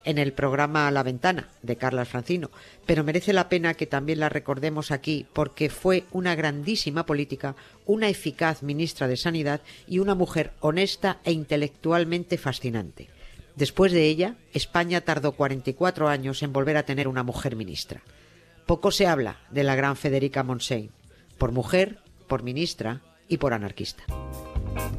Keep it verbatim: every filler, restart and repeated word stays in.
en el programa La Ventana, de Carlas Francino, pero merece la pena que también la recordemos aquí porque fue una grandísima política, una eficaz ministra de Sanidad y una mujer honesta e intelectualmente fascinante. Después de ella, España tardó cuarenta y cuatro años en volver a tener una mujer ministra. Poco se habla de la gran Federica Montseny, por mujer, por ministra y por anarquista.